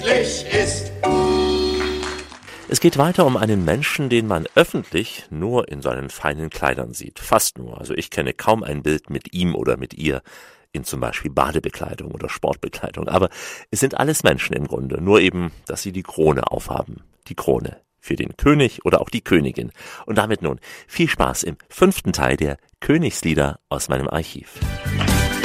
königlich ist. Es geht weiter um einen Menschen, den man öffentlich nur in seinen feinen Kleidern sieht. Fast nur. Also ich kenne kaum ein Bild mit ihm oder mit ihr in zum Beispiel Badebekleidung oder Sportbekleidung. Aber es sind alles Menschen im Grunde. Nur eben, dass sie die Krone aufhaben. Die Krone für den König oder auch die Königin. Und damit nun viel Spaß im 5. Teil der Königslieder aus meinem Archiv.